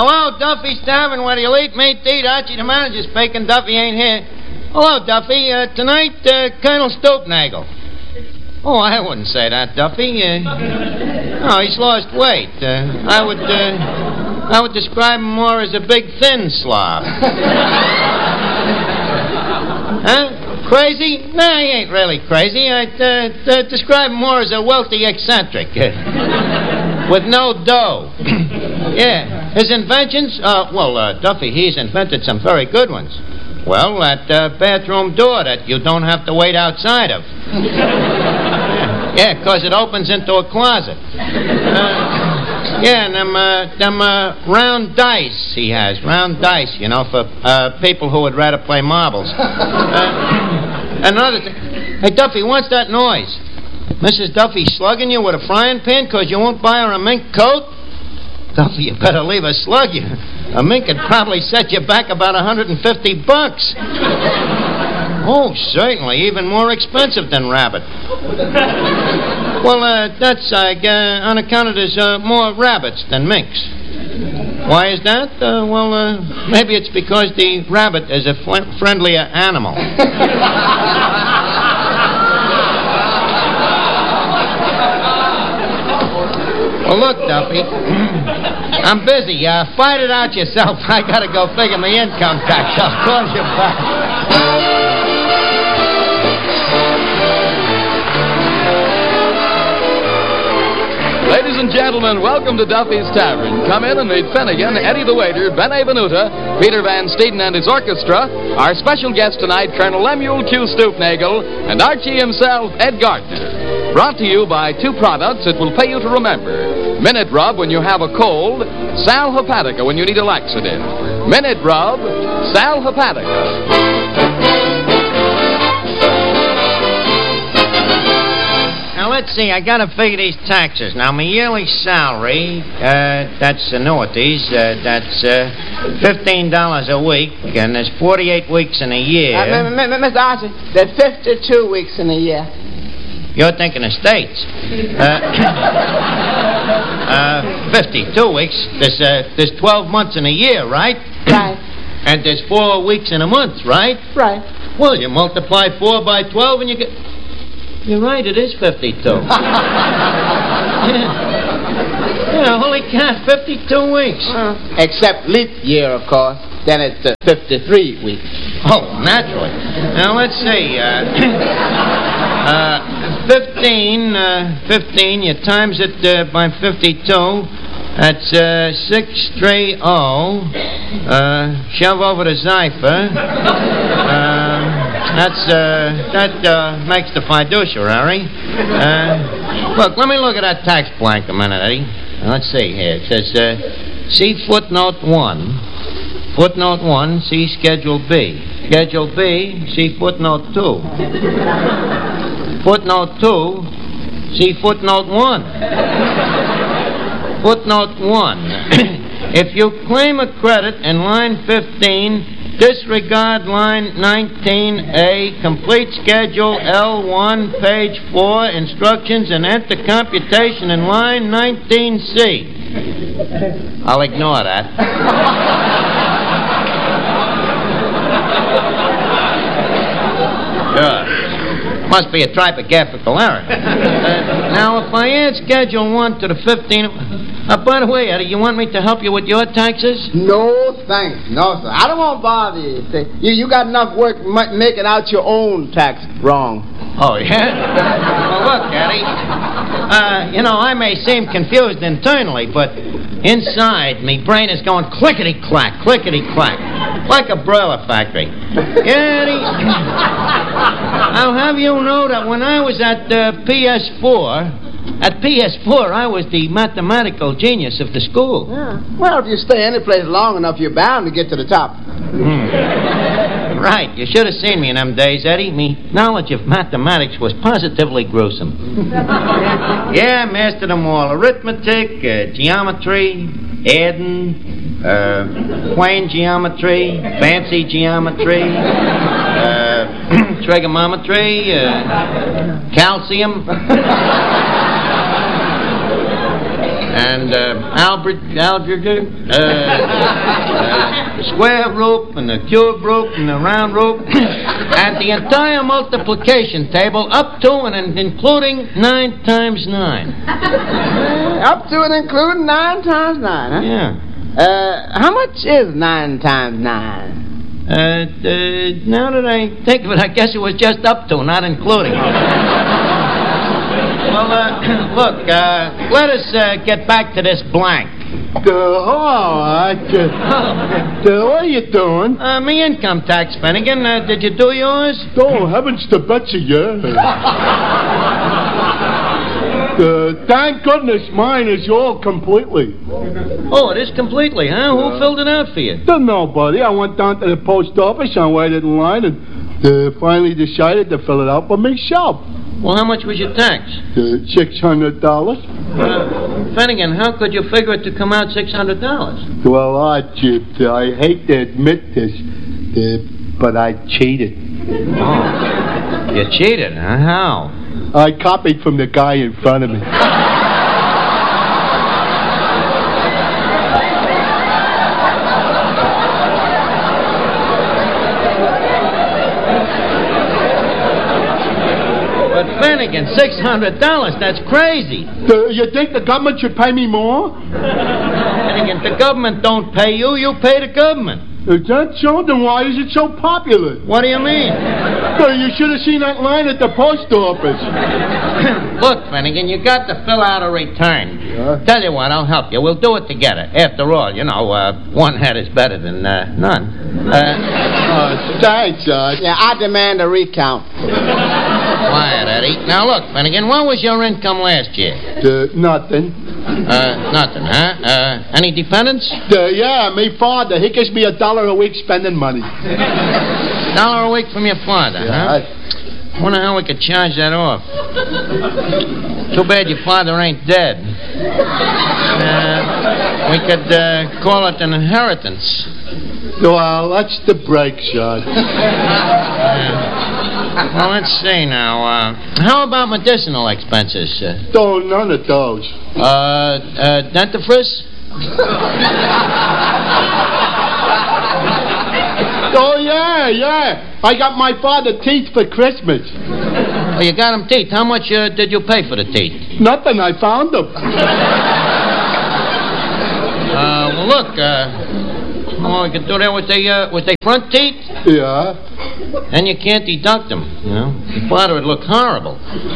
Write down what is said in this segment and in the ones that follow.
Hello, Duffy's Tavern, where you'll eat meat to eat. Archie, the manager's speaking. Duffy ain't here. Hello, Duffy. Tonight, Colonel Stoopnagel. Oh, I wouldn't say that, Duffy. No, he's lost weight. I would describe him more as a big, thin slob. Huh? Crazy? No, he ain't really crazy. I'd describe him more as a wealthy eccentric. With no dough. Yeah. His inventions? Duffy, he's invented some very good ones. Well, that bathroom door that you don't have to wait outside of. Yeah, because it opens into a closet. And them round dice he has. Round dice, you know, for people who would rather play marbles. Another thing. Hey, Duffy, what's that noise? Mrs. Duffy slugging you with a frying pan because you won't buy her a mink coat? Duffy, you better leave her slug you. A mink could probably set you back about $150. Oh, certainly. Even more expensive than rabbit. Well, that's on account of there's more rabbits than minks. Why is that? Maybe it's because the rabbit is a friendlier animal. Well, look, Duffy, I'm busy. Fight it out yourself. I gotta go figure my income tax. I'll call you back. Ladies and gentlemen, welcome to Duffy's Tavern. Come in and meet Finnegan, Eddie the Waiter, Ben Avenuta, Peter Van Steeden and his orchestra, our special guest tonight, Colonel Lemuel Q. Stoopnagel, and Archie himself, Ed Gardner. Brought to you by two products that will pay you to remember. Minute Rub when you have a cold, Sal Hepatica when you need a laxative. Minute Rub, Sal Hepatica. Now, let's see, I gotta figure these taxes. Now, my yearly salary, that's annuities, that's $15 a week, and there's 48 weeks in a year. Mr. Archie, there's 52 weeks in a year. You're thinking of states. 52 weeks. There's 12 months in a year, right? Right. And there's 4 weeks in a month, right? Right. Well, you multiply 4 by 12 and you get... You're right, it is 52. Yeah, holy cat, 52 weeks. Except leap year, of course. Then it's 53 weeks. Oh, naturally. Now, let's see. 15, you times it by 52. That's 630. Shove over the cipher. That makes the fiduciary. Look, let me look at that tax blank a minute, Eddie. Let's see here. It says, see footnote 1. Footnote 1, see Schedule B. Schedule B, see footnote 2. Footnote 2, see footnote 1. Footnote 1. If you claim a credit in line 15, disregard line 19A, complete schedule L1, page 4, instructions, and enter computation in line 19C. I'll ignore that. Sure. Must be a typographical error. Now, if I add Schedule 1 to the 15... by the way, Eddie, you want me to help you with your taxes? No, thanks. No, sir. I don't want to bother you. You got enough work making out your own tax wrong. Oh, yeah? Well, look, Eddie. I may seem confused internally, but inside, me brain is going clickety-clack, clickety-clack, like a broiler factory. Eddie, I'll have you know that when I was at PS4, I was the mathematical genius of the school. Yeah. Well, if you stay any place long enough, you're bound to get to the top. Right. You should have seen me in them days, Eddie. Me knowledge of mathematics was positively gruesome. Yeah, mastered them all. Arithmetic, geometry, adding, plane geometry, fancy geometry, trigonometry, calcium. and algebra, square root, and the cube root, and the round root, and the entire multiplication table up to and including 9 times 9. Up to and including 9 times 9, huh? Yeah. How much is 9 times 9? Now that I think of it, I guess it was just up to, not including. Well, look, let us get back to this blank. What are you doing? Me income tax, Finnegan. Did you do yours? Oh, heavens to Betsy, yeah. Thank goodness mine is all completely. Oh, it is completely, huh? Who filled it out for you? Nobody. I went down to the post office and waited in line and finally decided to fill it out for myself. Well, how much was your tax? $600. Finnegan, how could you figure it to come out $600? Well, I hate to admit this, but I cheated. Oh, you cheated, huh? How? I copied from the guy in front of me. But Finnegan, $600, that's crazy. You think the government should pay me more? Finnegan, the government don't pay you, you pay the government. Is that so? Then why is it so popular? What do you mean? You should have seen that line at the post office. Look, Finnegan, you got to fill out a return. Yeah. Tell you what, I'll help you. We'll do it together. After all, you know, one head is better than none. Thanks, Yeah, I demand a recount. Quiet, Eddie. Now, look, Finnegan, what was your income last year? Nothing. Nothing, huh? Any dependents? Yeah, me father. He gives me $1 a week spending money. $1 a week from your father, huh? Wonder how we could charge that off. Too bad your father ain't dead. We could call it an inheritance. Well, that's the break, son. Well, let's see now. How about medicinal expenses? None of those. Dentifrice? Oh, yeah. I got my father teeth for Christmas. Oh, you got him teeth. How much did you pay for the teeth? Nothing. I found them. Well, look, we could do that with the front teeth. Yeah. And you can't deduct them, you know. Your father would look horrible.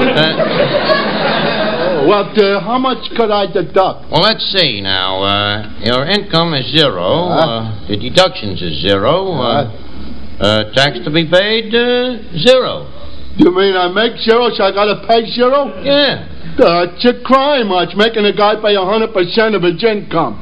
Well, how much could I deduct? Well, let's see now. Your income is 0. The deductions is 0. Tax to be paid, 0. You mean I make 0, so I gotta pay 0? Yeah. It's a crime, Arch, making a guy pay 100% of his income.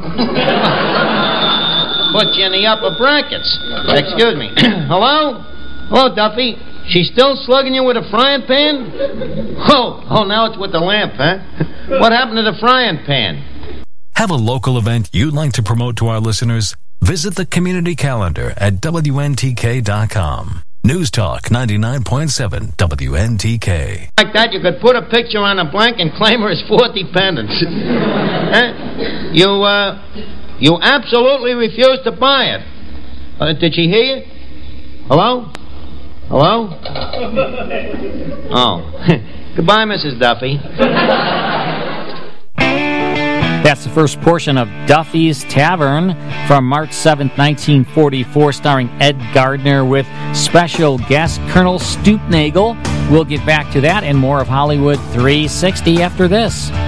Put you in the upper brackets. Excuse me. Hello? Hello, Duffy. She's still slugging you with a frying pan? Oh, now it's with the lamp, huh? What happened to the frying pan? Have a local event you'd like to promote to our listeners? Visit the community calendar at WNTK.com. News Talk 99.7 WNTK. Like that, you could put a picture on a blank and claim her as 4 dependents. Huh? You absolutely refuse to buy it. Did she hear you? Hello? Hello? Oh. Goodbye, Mrs. Duffy. That's the first portion of Duffy's Tavern from March 7th, 1944, starring Ed Gardner with special guest Colonel Stoopnagel. We'll get back to that and more of Hollywood 360 after this.